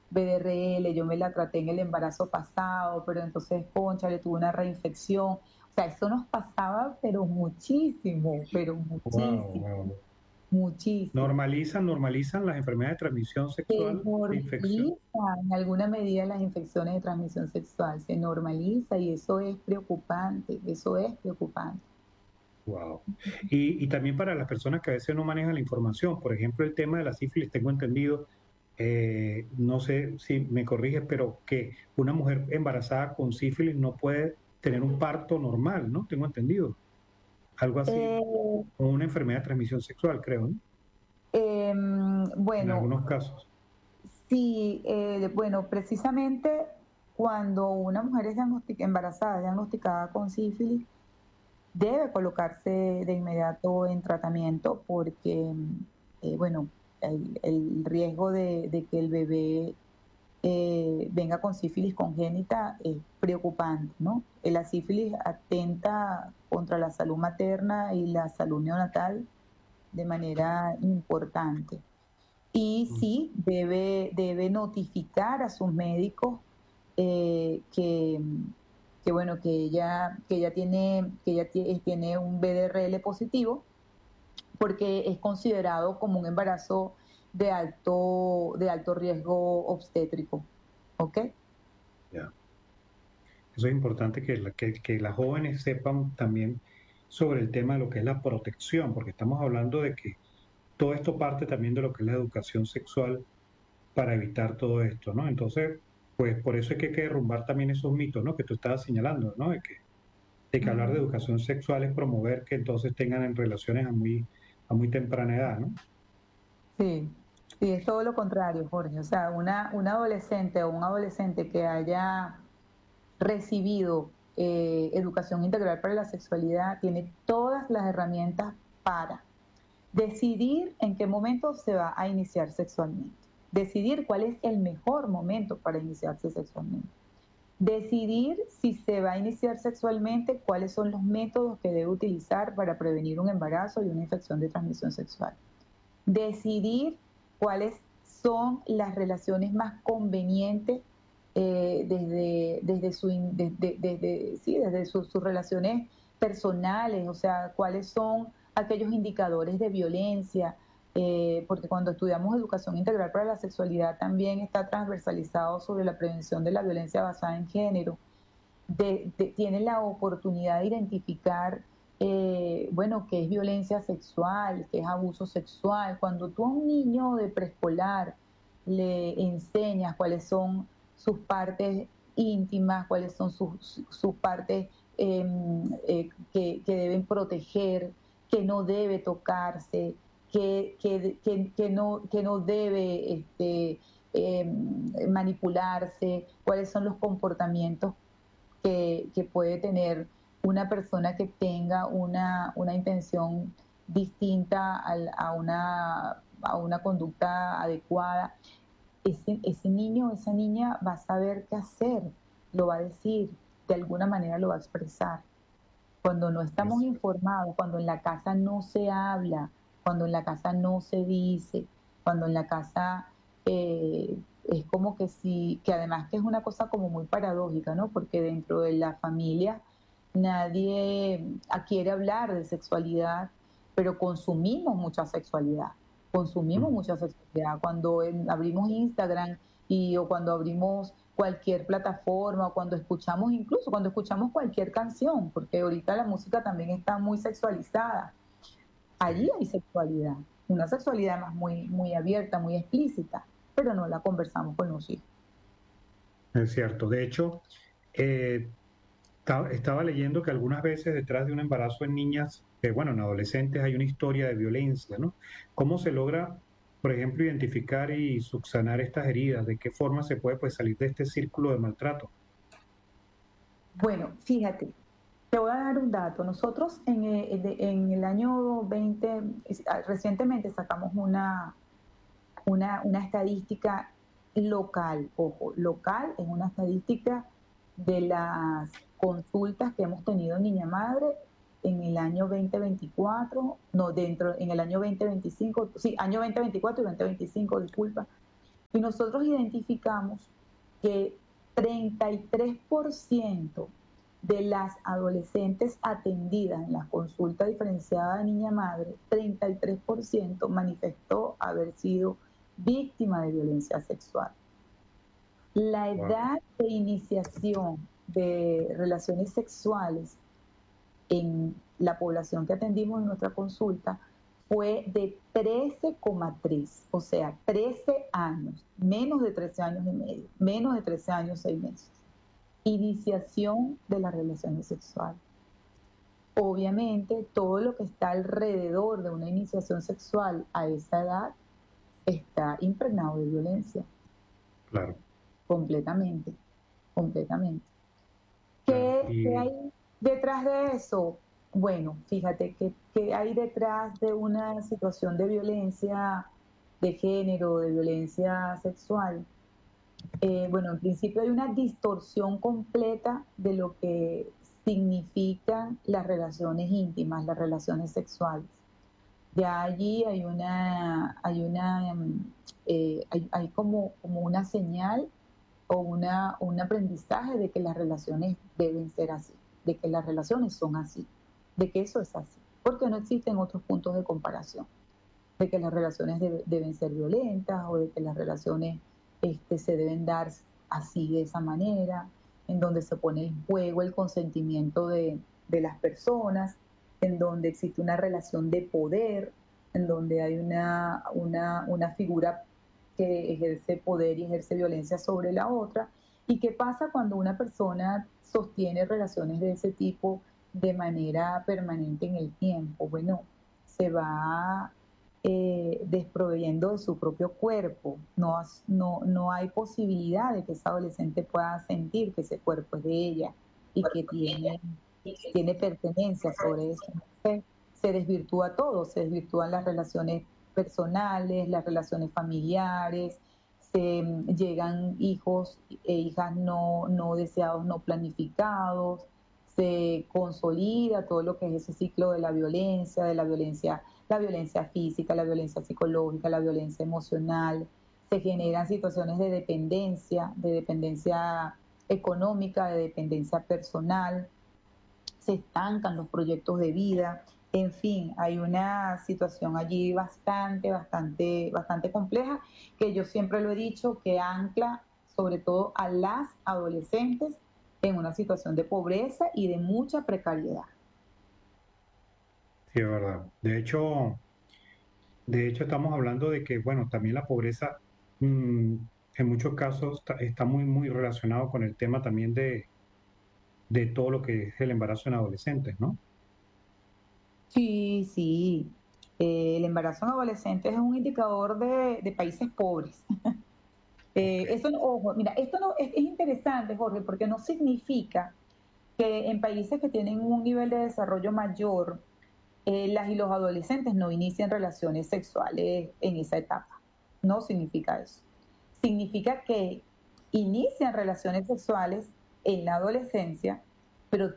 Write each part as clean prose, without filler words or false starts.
BDRL, yo me la traté en el embarazo pasado, pero entonces, cónchale, tuve una reinfección. O sea, eso nos pasaba, pero Wow, muchísimo, wow. muchísimo. Normalizan las enfermedades de transmisión Se sexual, de infección. normaliza en alguna medida las infecciones de transmisión sexual, se normaliza y eso es preocupante. Wow. Y también para las personas que a veces no manejan la información, por ejemplo, el tema de la sífilis, tengo entendido, no sé si me corriges, pero que una mujer embarazada con sífilis no puede tener un parto normal, ¿no? Tengo entendido. Algo así, Eh, o una enfermedad de transmisión sexual, creo, ¿no? En bueno, algunos casos. sí, bueno, precisamente cuando una mujer es embarazada, diagnosticada con sífilis, debe colocarse de inmediato en tratamiento porque, bueno, el riesgo de que el bebé venga con sífilis congénita es preocupante, ¿no? La sífilis atenta contra la salud materna y la salud neonatal de manera importante. Y Mm. sí, debe notificar a sus médicos eh, que, bueno, que ella tiene un BDRL positivo, porque es considerado como un embarazo de alto riesgo obstétrico. ¿Ok? Ya. Eso es importante que las jóvenes sepan también sobre el tema de lo que es la protección, porque estamos hablando de que todo esto parte también de lo que es la educación sexual para evitar todo esto, ¿no? Entonces, pues por eso es que hay que derrumbar también esos mitos, ¿no? Que tú estabas señalando, ¿no? De que hablar de Ujú. educación sexual es promover que entonces tengan en relaciones a muy temprana edad, ¿no? Sí, sí, es todo lo contrario, Jorge. O sea, una adolescente o un adolescente que haya recibido educación integral para la sexualidad tiene todas las herramientas para decidir en qué momento se va a iniciar sexualmente, decidir cuál es el mejor momento para iniciarse sexualmente, decidir si se va a iniciar sexualmente, cuáles son los métodos que debe utilizar para prevenir un embarazo y una infección de transmisión sexual, decidir cuáles son las relaciones más convenientes desde sus relaciones personales, o sea, cuáles son aquellos indicadores de violencia, porque cuando estudiamos educación integral para la sexualidad también está transversalizado sobre la prevención de la violencia basada en género, tiene la oportunidad de identificar, bueno, qué es violencia sexual, qué es abuso sexual. Cuando tú a un niño de preescolar le enseñas cuáles son sus partes íntimas, cuáles son sus partes que deben proteger, que no debe tocarse, que no debe manipularse, cuáles son los comportamientos que puede tener una persona que tenga una intención distinta a una conducta adecuada. Ese niño o esa niña va a saber qué hacer, lo va a decir, de alguna manera lo va a expresar. Cuando no estamos Es- informados, cuando en la casa no se habla, cuando en la casa no se dice, cuando en la casa es como que sí, que además que es una cosa como muy paradójica, ¿no? Porque dentro de la familia nadie quiere hablar de sexualidad, pero consumimos mm. mucha sexualidad. Cuando abrimos Instagram o cuando abrimos cualquier plataforma o incluso cuando escuchamos cualquier canción, porque ahorita la música también está muy sexualizada. Allí Sí, hay sexualidad, una sexualidad más muy, muy abierta, muy explícita, pero no la conversamos con los hijos. es cierto. De hecho, eh, estaba leyendo que algunas veces detrás de un embarazo en niñas, bueno, en adolescentes hay una historia de violencia, ¿no? ¿Cómo se logra, por ejemplo, identificar y subsanar estas heridas? ¿De qué forma se puede, pues, salir de este círculo de maltrato? Bueno, fíjate, te voy a dar un dato. Nosotros en el año 20, recientemente sacamos una estadística local, ojo, local es una estadística de las consultas que hemos tenido en Niña Madre en el año 2024, no, en el año 2025, sí, año 2024 y 2025, disculpa. Y nosotros identificamos que 33% de las adolescentes atendidas en la consulta diferenciada de niña-madre, 33% manifestó haber sido víctima de violencia sexual. La Wow. edad de iniciación de relaciones sexuales en la población que atendimos en nuestra consulta fue de 13,3, o sea, 13 años, menos de 13 años y medio, menos de 13 años, 6 meses. Iniciación de las relaciones sexuales. Obviamente, todo lo que está alrededor de una iniciación sexual a esa edad está impregnado de violencia. Claro, Completamente, completamente. claro. ¿Qué hay detrás de eso? Bueno, fíjate que hay detrás de una situación de violencia de género, de violencia sexual. Bueno, en principio hay una distorsión completa de lo que significan las relaciones íntimas, las relaciones sexuales. Ya allí hay como una señal o un aprendizaje de que las relaciones deben ser así, de que las relaciones son así, de que eso es así, porque no existen otros puntos de comparación, de que las relaciones deben ser violentas o de que las relaciones se deben dar así, de esa manera, en donde se pone en juego el consentimiento de las personas, en donde existe una relación de poder, en donde hay una figura que ejerce poder y ejerce violencia sobre la otra. ¿Y qué pasa cuando una persona sostiene relaciones de ese tipo de manera permanente en el tiempo? Bueno, se va desproveyendo de su propio cuerpo. No hay posibilidad de que esa adolescente pueda sentir que ese cuerpo es de ella y que tiene pertenencia sobre eso. Entonces, se desvirtúa todo, se desvirtúan las relaciones personales, las relaciones familiares, llegan hijos e hijas no deseados, no planificados, se consolida todo lo que es ese ciclo de la violencia física, la violencia psicológica, la violencia emocional, se generan situaciones de dependencia económica, de dependencia personal, se estancan los proyectos de vida, en fin, hay una situación allí bastante compleja que yo siempre lo he dicho que ancla sobre todo a las adolescentes en una situación de pobreza y de mucha precariedad. Sí, es verdad. De hecho, estamos hablando de que, bueno, también la pobreza, en muchos casos está muy, muy relacionado con el tema también de todo lo que es el embarazo en adolescentes, ¿no? Sí, sí. El embarazo en adolescentes es un indicador de países pobres. Ok, Eso, ojo, mira, esto no es interesante, Jorge, porque no significa que en países que tienen un nivel de desarrollo mayor, las y los adolescentes no inician relaciones sexuales en esa etapa. No significa eso. Significa que inician relaciones sexuales en la adolescencia, pero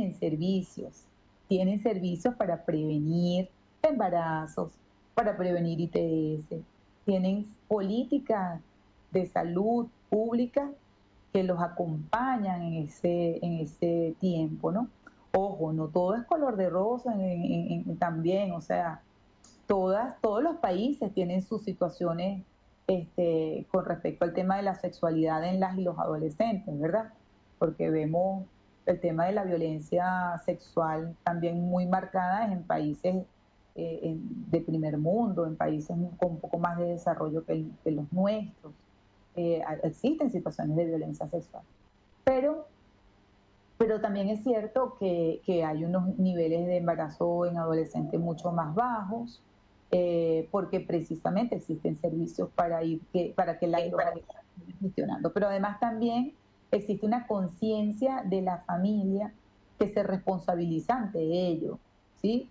tienen servicios para prevenir embarazos, para prevenir ITS, tienen políticas de salud pública que los acompañan en ese tiempo, ¿no? Ojo, no todo es color de rosa también, o sea, todos los países tienen sus situaciones con respecto al tema de la sexualidad en las y los adolescentes, ¿verdad? Porque vemos el tema de la violencia sexual también muy marcada en países de primer mundo, en países con un poco más de desarrollo que los nuestros. Existen situaciones de violencia sexual. Pero pero también es cierto que hay unos niveles de embarazo en adolescentes mucho más bajos, porque precisamente existen servicios para que la y los adolescentes vayan gestionando. Pero además también existe una conciencia de la familia que se responsabiliza ante ello, ¿sí?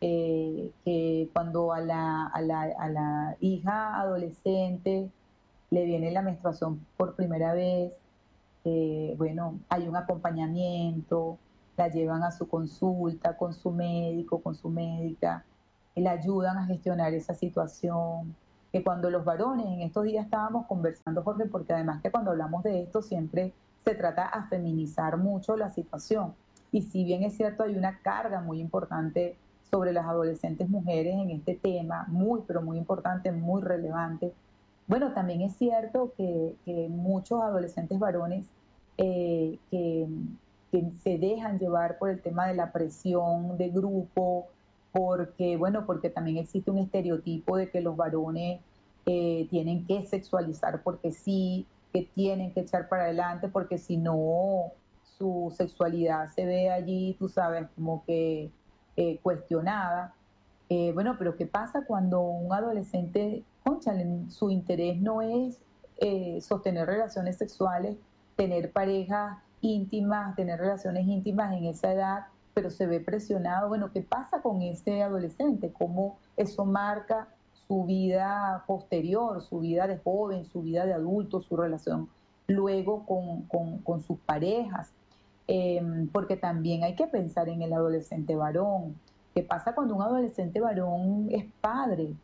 Que cuando a la hija adolescente le viene la menstruación por primera vez, bueno, hay un acompañamiento, la llevan a su consulta con su médico, con su médica, y la ayudan a gestionar esa situación. que cuando los varones, en estos días estábamos conversando, Jorge, porque además que cuando hablamos de esto siempre se trata a feminizar mucho la situación. Y si bien es cierto, hay una carga muy importante sobre las adolescentes mujeres en este tema, muy, pero muy importante, muy relevante. Bueno, también es cierto que muchos adolescentes varones que se dejan llevar por el tema de la presión de grupo, porque, bueno, porque también existe un estereotipo de que los varones tienen que sexualizar porque sí, que tienen que echar para adelante, porque si no, su sexualidad se ve allí, tú sabes, como que cuestionada. Bueno, pero ¿qué pasa cuando un adolescente, cónchale, su interés no es sostener relaciones sexuales, tener parejas íntimas, tener relaciones íntimas en esa edad, pero se ve presionado? Bueno, ¿qué pasa con ese adolescente? ¿Cómo eso marca su vida posterior, su vida de joven, su vida de adulto, su relación luego con sus parejas? Porque también hay que pensar en el adolescente varón. ¿Qué pasa cuando un adolescente varón es padre?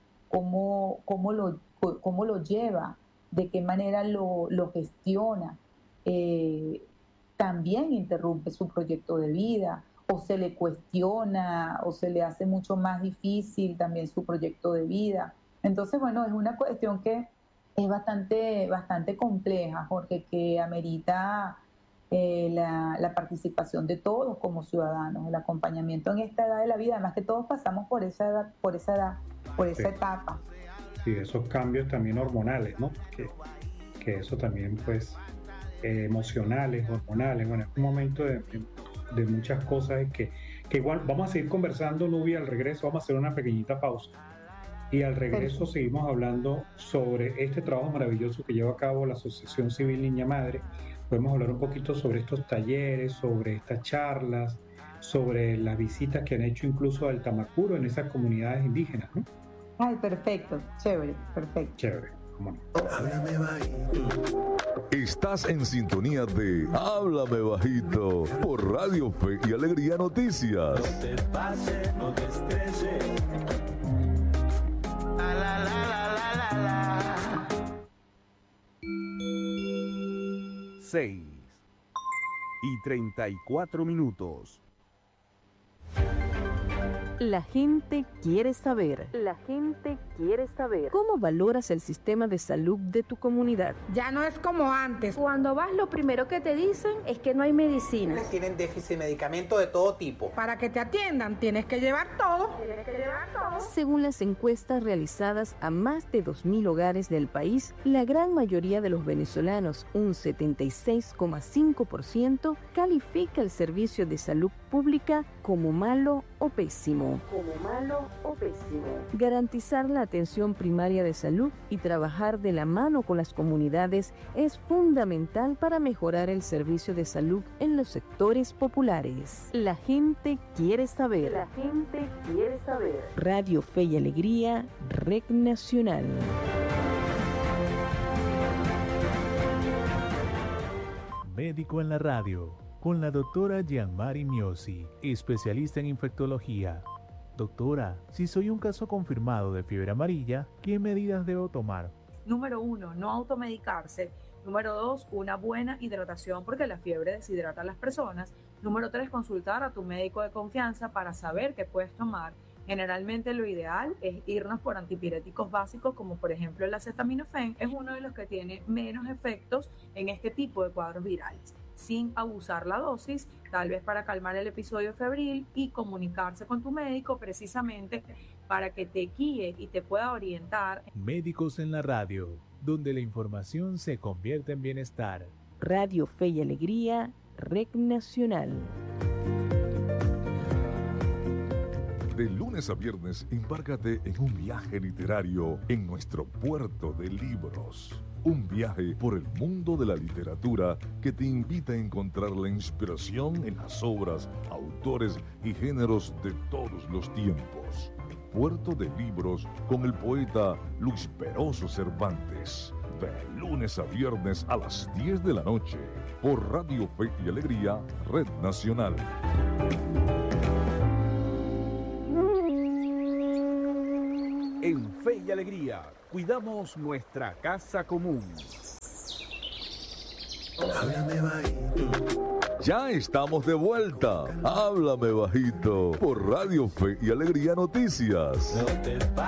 ¿Cómo lo lleva? ¿De qué manera lo gestiona? Eh, También interrumpe su proyecto de vida, o se le cuestiona, o se le hace mucho más difícil también su proyecto de vida. Entonces, bueno, es una cuestión que es bastante compleja, Jorge, que amerita la participación de todos como ciudadanos, el acompañamiento en esta edad de la vida, además que todos pasamos por Sí, esa etapa. sí, esos cambios también hormonales, ¿no? Que eso también, pues, emocionales, hormonales, bueno, es un momento de muchas cosas que igual vamos a seguir conversando, Nubia, al regreso vamos a hacer una pequeñita pausa y al regreso Perfecto. seguimos hablando sobre este trabajo maravilloso que lleva a cabo la Asociación Civil Niña Madre. Podemos hablar un poquito sobre estos talleres, sobre estas charlas, sobre las visitas que han hecho incluso al Tamacuro en esas comunidades indígenas, ¿no? Ay, perfecto, chévere, perfecto. Chévere, cómo no. Háblame bajito. Estás en sintonía de Háblame Bajito por Radio Fe y Alegría Noticias. No te pases, no te estreses. La, la, la, la, la, la. 6:34. La gente quiere saber. La gente quiere saber. ¿Cómo valoras el sistema de salud de tu comunidad? Ya no es como antes. Cuando vas, lo primero que te dicen es que no hay medicinas. Tienen déficit de medicamentos de todo tipo. Para que te atiendan tienes que llevar todo. Según las encuestas realizadas a más de 2.000 hogares del país, la gran mayoría de los venezolanos, un 76,5%, califica el servicio de salud pública como malo o pésimo. Garantizar la atención primaria de salud y trabajar de la mano con las comunidades es fundamental para mejorar el servicio de salud en los sectores populares. La gente quiere saber. La gente quiere saber. Radio Fe y Alegría, Red Nacional. Médico en la radio, con la doctora Gianmari Miosi, especialista en infectología. Doctora, si soy un caso confirmado de fiebre amarilla, ¿qué medidas debo tomar? Número 1, no automedicarse. Número 2, una buena hidratación porque la fiebre deshidrata a las personas. Número 3, consultar a tu médico de confianza para saber qué puedes tomar. Generalmente lo ideal es irnos por antipiréticos básicos como por ejemplo el acetaminofén. Es uno de los que tiene menos efectos en este tipo de cuadros virales, sin abusar la dosis, tal vez para calmar el episodio febril y comunicarse con tu médico precisamente para que te guíe y te pueda orientar. Médicos en la radio, donde la información se convierte en bienestar. Radio Fe y Alegría, Red Nacional. De lunes a viernes, embárcate en un viaje literario en nuestro puerto de libros. Un viaje por el mundo de la literatura que te invita a encontrar la inspiración en las obras, autores y géneros de todos los tiempos. Puerto de Libros con el poeta Luis Peroso Cervantes. De lunes a viernes a las 10 de la noche por Radio Fe y Alegría, Red Nacional. En Fe y Alegría, cuidamos nuestra casa común. Háblame bajito. Ya estamos de vuelta. Háblame bajito por Radio Fe y Alegría Noticias. No te